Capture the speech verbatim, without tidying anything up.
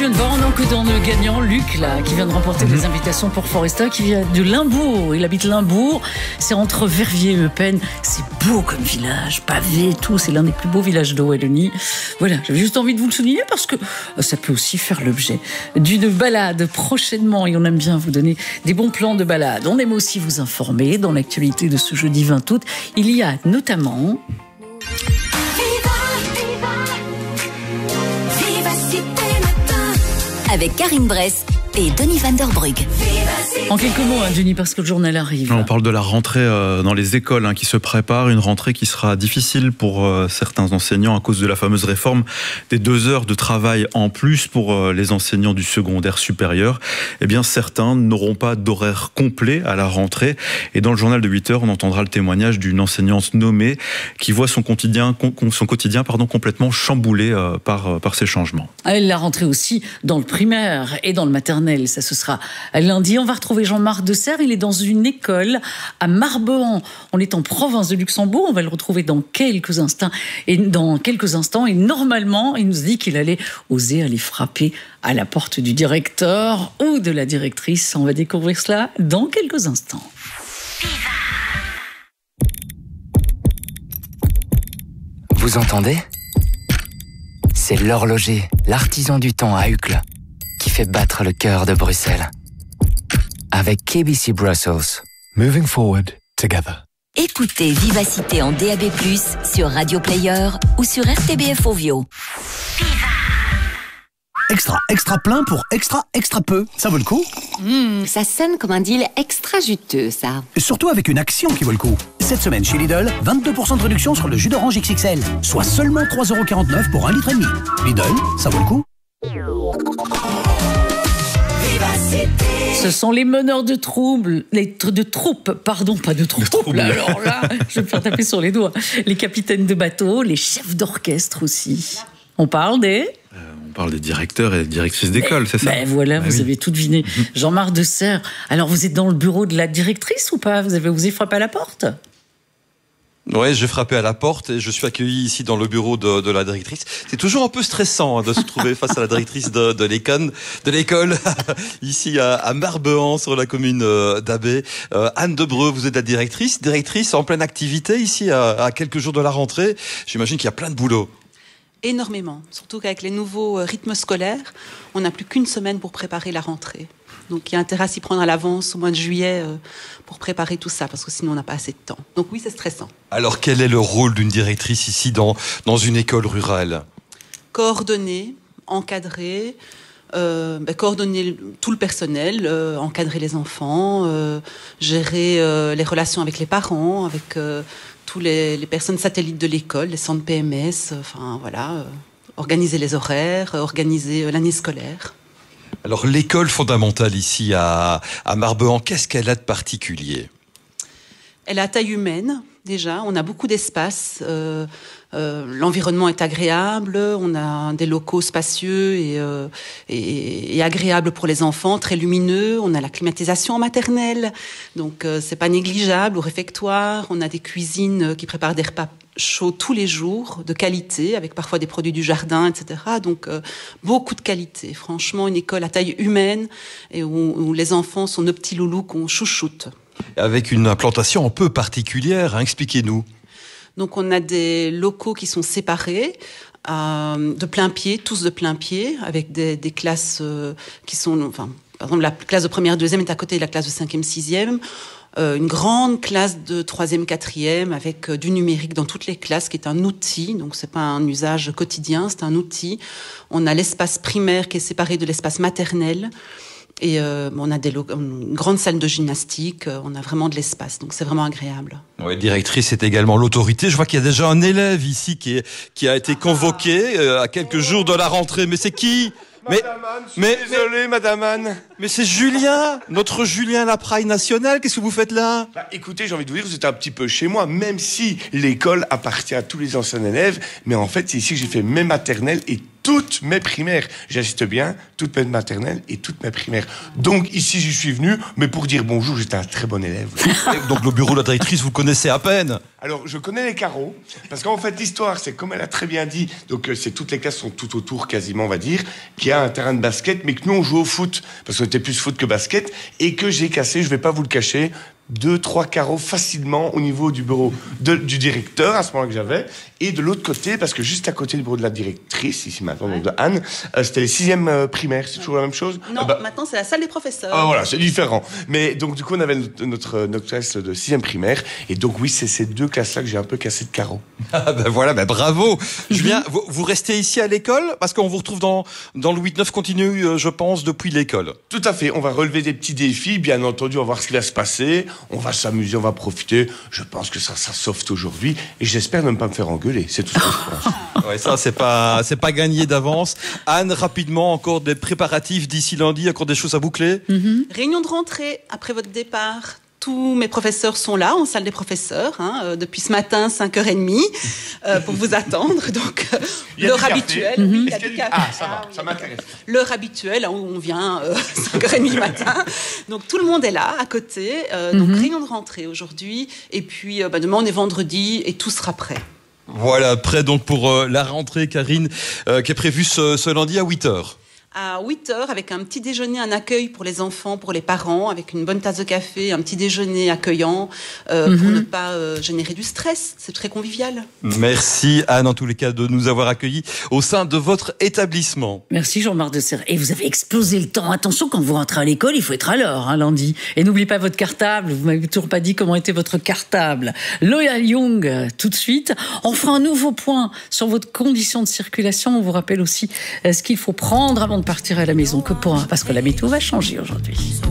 viens de voir en encodant le gagnant, Luc, là, qui vient de remporter des invitations pour Foresta, qui vient de Limbourg. Il habite Limbourg. C'est entre Verviers et Eupen. C'est beau comme village, pavé et tout. C'est l'un des plus beaux villages de Wallonie. Voilà, j'avais juste envie de vous le souligner parce que ça peut aussi faire l'objet d'une balade prochainement. Et on aime bien vous donner des bons plans de balade. On aime aussi vous informer dans l'actualité de ce jeudi vingt août. Il y a notamment... Avec Karine Bress et Denis Van der Brugge. En quelques mots, hein, Denis, parce que le journal arrive. On parle de la rentrée euh, dans les écoles hein, qui se prépare, une rentrée qui sera difficile pour euh, certains enseignants à cause de la fameuse réforme des deux heures de travail en plus pour euh, les enseignants du secondaire supérieur. Eh bien, certains n'auront pas d'horaire complet à la rentrée. Et dans le journal de huit heures, on entendra le témoignage d'une enseignante nommée qui voit son quotidien, son quotidien pardon, complètement chamboulé euh, par, par ces changements. Elle la rentrée aussi dans le primaire et dans le maternel. Ça, ce sera lundi. On va retrouver Jean-Marc Desserre. Il est dans une école à Marbehan. On est en province de Luxembourg. On va le retrouver dans quelques instants. Et dans quelques instants. Et normalement, il nous dit qu'il allait oser aller frapper à la porte du directeur ou de la directrice. On va découvrir cela dans quelques instants. Vous entendez ? C'est l'horloger, l'artisan du temps à Uccle, qui fait battre le cœur de Bruxelles. Avec K B C Brussels. Moving forward together. Écoutez Vivacité en D A B plus, sur Radio Player ou sur R T B F Ovio. Extra, extra plein pour extra, extra peu. Ça vaut le coup ? Mmh, ça sonne comme un deal extra juteux, ça. Surtout avec une action qui vaut le coup. Cette semaine chez Lidl, vingt-deux pour cent de réduction sur le jus d'orange X X L. Soit seulement trois euros quarante-neuf pour un litre et demi. Lidl, ça vaut le coup. Ce sont les meneurs de troubles, les tr- de troupes, pardon, pas de troubles. troubles. Alors là, je vais me faire taper sur les doigts. Les capitaines de bateau, les chefs d'orchestre aussi. On parle des... Euh, on parle des directeurs et des directrices d'école, c'est ça ? Ben voilà, bah vous oui. avez tout deviné. Jean-Marc Desserre. Alors, vous êtes dans le bureau de la directrice ou pas ? Vous avez osé frapper à la porte ? Ouais, j'ai frappé à la porte et je suis accueilli ici dans le bureau de, de la directrice. C'est toujours un peu stressant hein, de se trouver face à la directrice de, de l'école, de l'école ici à, à Marbehan sur la commune d'Abbé. Euh, Anne Debreu, vous êtes la directrice, directrice en pleine activité ici à, à quelques jours de la rentrée. J'imagine qu'il y a plein de boulot. Énormément, surtout qu'avec les nouveaux rythmes scolaires, on n'a plus qu'une semaine pour préparer la rentrée. Donc il y a intérêt à s'y prendre à l'avance au mois de juillet euh, pour préparer tout ça, parce que sinon on n'a pas assez de temps. Donc oui, c'est stressant. Alors quel est le rôle d'une directrice ici dans, dans une école rurale ? Coordonner, encadrer, euh, ben, coordonner tout le personnel, euh, encadrer les enfants, euh, gérer euh, les relations avec les parents, avec euh, tous les, les personnes satellites de l'école, les centres P M S, euh, enfin voilà, euh, organiser les horaires, euh, organiser euh, l'année scolaire. Alors l'école fondamentale ici à, à Marbehan, qu'est-ce qu'elle a de particulier ? Elle a taille humaine, déjà. On a beaucoup d'espace. Euh, euh, l'environnement est agréable. On a des locaux spacieux et, euh, et, et agréables pour les enfants, très lumineux. On a la climatisation en maternelle, donc euh, c'est pas négligeable. Au réfectoire, on a des cuisines qui préparent des repas chauds tous les jours, de qualité, avec parfois des produits du jardin, et cetera. Donc euh, beaucoup de qualité. Franchement, une école à taille humaine et où, où les enfants sont nos petits loulous qu'on chouchoute. Avec une implantation un peu particulière, hein, expliquez-nous. Donc on a des locaux qui sont séparés, euh, de plein pied, tous de plein pied, avec des, des classes euh, qui sont... Enfin, par exemple, la classe de première, deuxième est à côté de la classe de cinquième, sixième. Euh, une grande classe de troisième, quatrième, avec euh, du numérique dans toutes les classes, qui est un outil. Donc c'est pas un usage quotidien, c'est un outil. On a l'espace primaire qui est séparé de l'espace maternel. Et euh, on a des lo- une grande salle de gymnastique, euh, on a vraiment de l'espace, donc c'est vraiment agréable. Oui, directrice, c'est également l'autorité. Je vois qu'il y a déjà un élève ici qui, est, qui a été convoqué euh, à quelques jours de la rentrée. Mais c'est qui ? Mais, Madame Anne, je suis mais, désolé, mais, Madame Anne. Mais c'est Julien, notre Julien Lapraille national. Qu'est-ce que vous faites là ? Bah, écoutez, j'ai envie de vous dire, vous êtes un petit peu chez moi, même si l'école appartient à tous les anciens élèves. Mais en fait, c'est ici que j'ai fait mes maternelles et toutes mes primaires. J'insiste bien, toutes mes maternelles et toutes mes primaires. Donc ici, j'y suis venu, mais pour dire bonjour, j'étais un très bon élève. Donc le bureau de la directrice, vous connaissez à peine. Alors, je connais les carreaux, parce qu'en fait, l'histoire, c'est comme elle a très bien dit, donc euh, c'est toutes les classes sont tout autour, quasiment, on va dire, qu'il y a un terrain de basket, mais que nous, on joue au foot, parce qu'on était plus foot que basket, et que j'ai cassé, je vais pas vous le cacher, deux, trois carreaux facilement au niveau du bureau de, du directeur, à ce moment-là que j'avais, et de l'autre côté, parce que juste à côté du bureau de la directrice, ici maintenant, ouais. donc de Anne, euh, c'était les sixièmes euh, primaires, c'est toujours la même chose? Non, euh, bah, maintenant c'est la salle des professeurs. Ah voilà, c'est différent. Mais donc du coup, on avait notre, notre, notre classe de sixième primaire, et donc oui, c'est ces deux classes-là que j'ai un peu cassé de carreaux. Ah ben voilà, ben bravo. Julien, vous, vous restez ici à l'école? Parce qu'on vous retrouve dans, dans le huit neuf continu, euh, je pense, depuis l'école. Tout à fait, on va relever des petits défis, bien entendu, on va voir ce qui va se passer, on va s'amuser, on va profiter. Je pense que ça sera soft aujourd'hui, et j'espère ne pas me faire engueuler, c'est tout ce que je pense. Ouais, ça, c'est pas, c'est pas gagné d'avance. Anne, rapidement, encore des préparatifs d'ici lundi, encore des choses à boucler? Mm-hmm. Réunion de rentrée après votre départ. Tous mes professeurs sont là, en salle des professeurs, hein, euh, depuis ce matin, cinq heures trente, euh, pour vous attendre. Donc, euh, l'heure habituelle. Mm-hmm. Oui, il y a du café. Ah, ça va, ah, oui, ça m'intéresse. L'heure habituelle, hein, où on vient euh, cinq heures trente du matin. Donc, tout le monde est là, à côté. Euh, mm-hmm. Donc, réunion de rentrée aujourd'hui. Et puis, euh, bah, demain, on est vendredi et tout sera prêt. Voilà, prêt donc pour euh, la rentrée, Karine, euh, qui est prévue ce, ce lundi à huit heures. À huit heures, avec un petit déjeuner, un accueil pour les enfants, pour les parents, avec une bonne tasse de café, un petit déjeuner accueillant, euh, mm-hmm. pour ne pas euh, générer du stress. C'est très convivial. Merci Anne, en tous les cas, de nous avoir accueillis au sein de votre établissement. Merci Jean-Marc de Serre. Et vous avez explosé le temps. Attention, quand vous rentrez à l'école, il faut être à l'heure, hein, lundi. Et n'oubliez pas votre cartable. Vous m'avez toujours pas dit comment était votre cartable. Loya Young, tout de suite. On fera un nouveau point sur votre condition de circulation. On vous rappelle aussi ce qu'il faut prendre avant de partir à la maison, que pour un, parce que la météo va changer aujourd'hui.